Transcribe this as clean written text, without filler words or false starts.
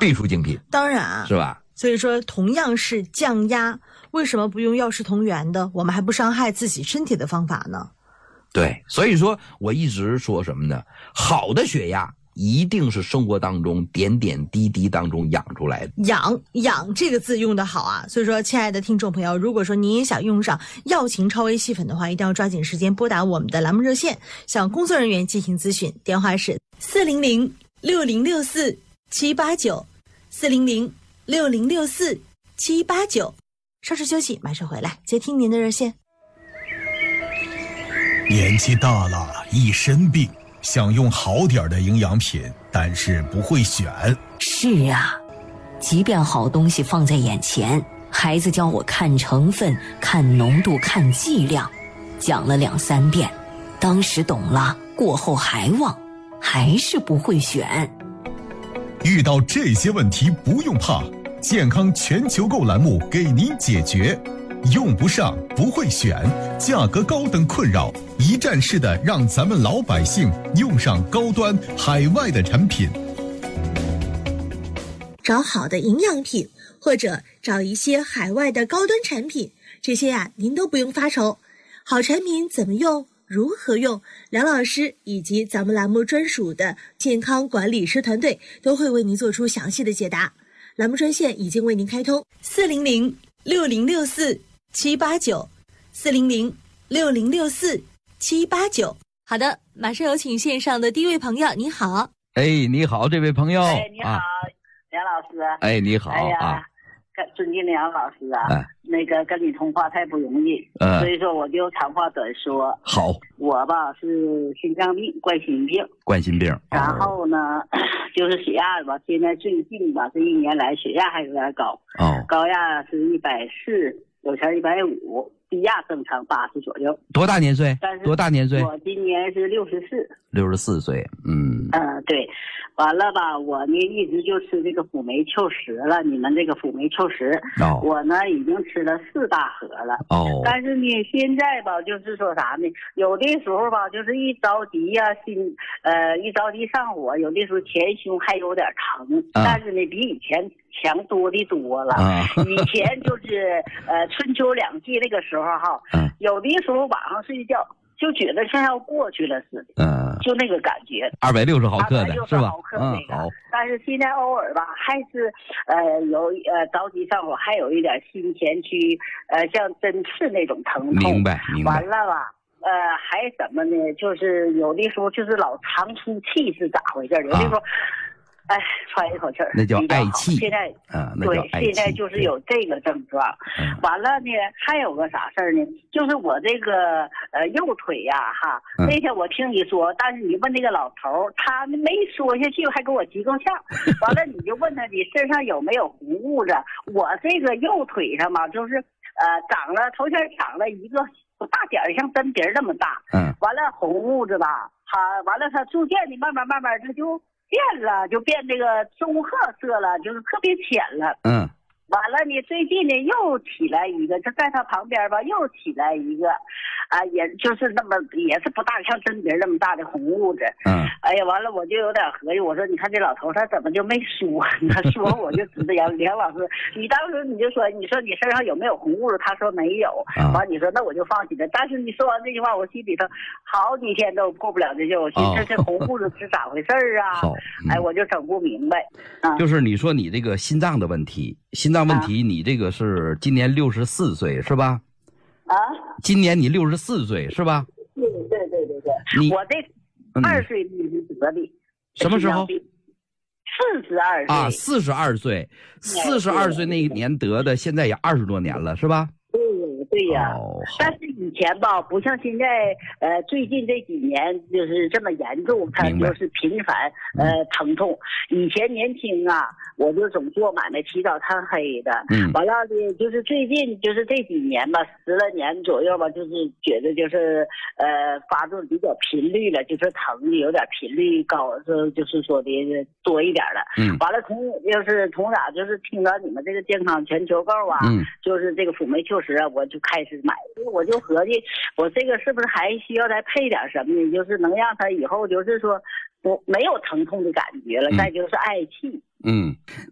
必属精品。 当然啊， 是吧？ 所以说同样是降压，为什么不用药食同源的，我们还不伤害自己身体的方法呢？ 对，所以说我一直说什么呢？好的血压一定是生活当中点点滴滴当中养出来的。 养这个字用得好啊！所以说，亲爱的听众朋友，如果说您也想用上药情超微细粉的话，一定要抓紧时间拨打我们的栏目热线，向工作人员进行咨询，电话是400-6064-789，400-6064-789。稍事休息，马上回来接听您的热线。 年纪大了，一身病，想用好点的营养品，但是不会选。 是啊，即便好东西放在眼前，孩子教我看成分、看浓度、看剂量，讲了2、3遍，当时懂了，过后还忘，还是不会选。 遇到这些问题不用怕，健康全球购栏目给您解决。用不上，不会选，价格高等困扰，一站式的让咱们老百姓用上高端海外的产品。 找好的营养品，或者找一些海外的高端产品，这些呀，您都不用发愁。好产品怎么用，如何用，梁老师以及咱们栏目专属的健康管理师团队都会为您做出详细的解答。栏目专线已经为您开通，400-6064-789，400-6064-789。好的，马上有请线上的第一位朋友，你好。 哎，你好，这位朋友。 哎，你好，梁老师。 哎，你好。 哎呀，尊敬的梁老师啊，那个跟你通话太不容易，所以说我就长话短说。 好， 我吧是心脏病，冠心病。然后呢，就是血压吧，现在最近吧，这1年来血压还有点高。高压是140，有前150，低压正常80左右。 多大年岁？多大年岁？ 我今年是64。 64岁。 对。完了吧，我呢一直就吃这个辅酶裘实了，你们这个辅酶裘实，我呢已经吃了4大盒了。但是呢现在吧，就是说啥呢？有的时候吧，就是一着急呀，一着急上火，有的时候前胸还有点疼，但是呢比以前强多的多了。以前就是春秋2季那个时候哈，有的时候晚上睡觉就觉得像要过去了似的，就那个感觉。 260毫克的是吧？ 好。但是现在偶尔吧，还是有着急上火，还有一点心前区像针刺那种疼痛。 明白。 完了吧，还什么呢？就是有的时候就是老长出气是咋回事？有的时候。喘一口气儿， 那叫嗳气。 现在对，现在就是有这个症状。完了呢，还有个啥事儿呢？就是我这个右腿呀，那天我听你说，但是你问那个老头，他没说下去，还给我急够呛。完了，你就问他你身上有没有红痦子？我这个右腿上嘛，就是头先长了一个大点儿，像针鼻那么大。完了红痦子吧，完了它逐渐的慢慢它就变了，就变这个棕褐色了，就是特别浅了。完了呢，最近呢又起来一个，就在他旁边吧，又起来一个，也就是那么也是不大，像针鼻那么大的红痦子。哎呀，完了我就有点合计，我说你看这老头他怎么就没说？他说我就知道梁老师，你当时你就说你身上有没有红痦子？他说没有。完你说那我就放心了。但是你说完这句话，我心里头好几天都过不了这劲，我寻思这红痦子是咋回事啊？我就整不明白。 就是你说你这个心脏的问题。你这个是今年64岁是吧？今年你64岁是吧？ 对。我这2岁得的。 什么时候 ？42岁。 42岁，42岁那一年得的，现在也20多年了是吧？ 对呀。但是以前吧，不像现在，最近这几年就是这么严重，它就是频繁疼痛。以前年轻啊，我就总做买卖起早贪黑的。完了的，就是最近就是这几年吧，10来年左右吧，就是觉得就是发作比较频率了，就是疼的有点频率高，就是说的多一点了。完了从哪就是听到你们这个健康全球购啊，就是这个辅酶裘实啊，我就开始买。我就合计，我这个是不是还需要再配点什么呢？就是能让他以后就是说没有疼痛的感觉了，再就是嗳气。